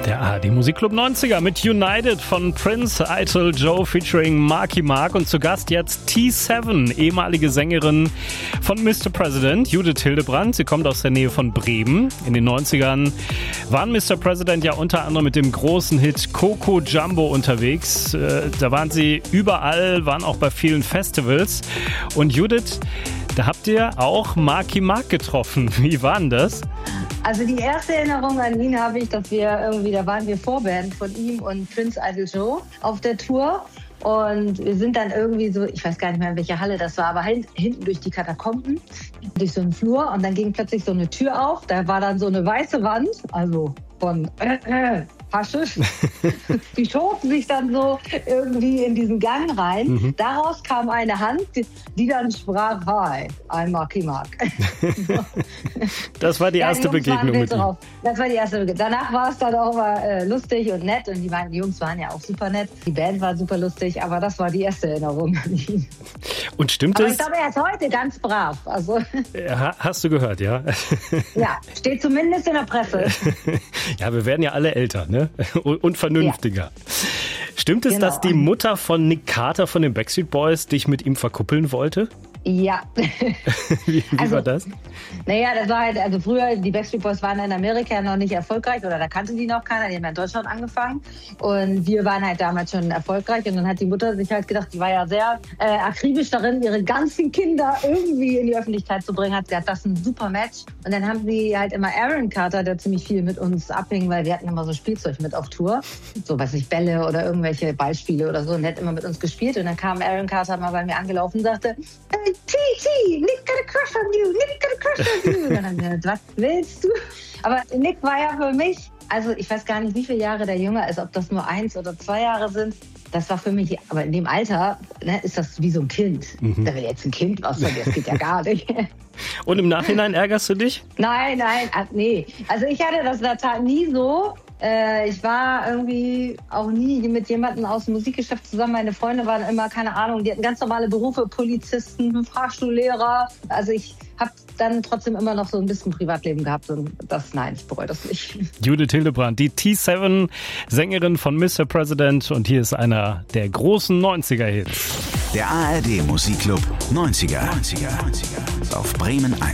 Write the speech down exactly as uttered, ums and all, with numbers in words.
Der A R D Musikclub neunziger mit United von Prince, Ital Joe featuring Marky Mark und zu Gast jetzt T sieben, ehemalige Sängerin von Mister President, Judith Hildebrandt. Sie kommt aus der Nähe von Bremen. In den neunzigern waren Mister President ja unter anderem mit dem großen Hit Coco Jumbo unterwegs. Da waren sie überall, waren auch bei vielen Festivals. Und Judith, da habt ihr auch Marky Mark getroffen. Wie war denn das? Also die erste Erinnerung an ihn habe ich, dass wir irgendwie, da waren wir Vorband von ihm und Prince Ital Joe auf der Tour. Und wir sind dann irgendwie so, ich weiß gar nicht mehr, in welcher Halle das war, aber hinten durch die Katakomben, durch so einen Flur. Und dann ging plötzlich so eine Tür auf. Da war dann so eine weiße Wand, also von äh, äh, Haschisch. Die schoben sich dann so irgendwie in diesen Gang rein. Mhm. Daraus kam eine Hand, die dann sprach, hi, I'm Marky Mark. Das war die erste ja, die Begegnung mit ihm. Das war die erste Begegnung. Danach war es dann auch mal äh, lustig und nett. Und die, die Jungs waren ja auch super nett. Die Band war super lustig, aber das war die erste Erinnerung an ihn. Und stimmt aber es? Ich glaube, er ist heute ganz brav. Also, ja, hast du gehört, ja? Ja, steht zumindest in der Presse. Ja, wir werden ja alle älter, ne? Und vernünftiger. Ja. Stimmt es, genau, dass die Mutter von Nick Carter von den Backstreet Boys dich mit ihm verkuppeln wollte? Ja. Wie, wie also, war das? Naja, das war halt, also früher, die Backstreet Boys waren in Amerika noch nicht erfolgreich oder da kannte die noch keiner, die haben in Deutschland angefangen und wir waren halt damals schon erfolgreich und dann hat die Mutter sich halt gedacht, die war ja sehr äh, akribisch darin, ihre ganzen Kinder irgendwie in die Öffentlichkeit zu bringen, hat gesagt, das ist ein super Match und dann haben sie halt immer Aaron Carter, der ziemlich viel mit uns abhing, weil wir hatten immer so Spielzeug mit auf Tour, so weiß ich, Bälle oder irgendwelche Ballspiele oder so und der hat immer mit uns gespielt und dann kam Aaron Carter mal bei mir angelaufen und sagte, hey, T, T, Nick got a crush on you, Nick got a crush on you. Und dann gesagt, was willst du? Aber Nick war ja für mich, also ich weiß gar nicht, wie viele Jahre der jünger ist, ob das nur eins oder zwei Jahre sind. Das war für mich, aber in dem Alter, ne, ist das wie so ein Kind. Mhm. Da will jetzt ein Kind was von dir, das geht ja gar nicht. Und im Nachhinein ärgerst du dich? Nein, nein, nee. Also ich hatte das in der Tat nie so. Ich war irgendwie auch nie mit jemandem aus dem Musikgeschäft zusammen. Meine Freunde waren immer, keine Ahnung, die hatten ganz normale Berufe, Polizisten, Fahrschullehrer. Also ich habe dann trotzdem immer noch so ein bisschen Privatleben gehabt und das, nein, ich bereue das nicht. Judith Hildebrandt, die T sieben, Sängerin von Mister President und hier ist einer der großen neunziger Hits. Der A R D Musikclub neunziger auf Bremen eins.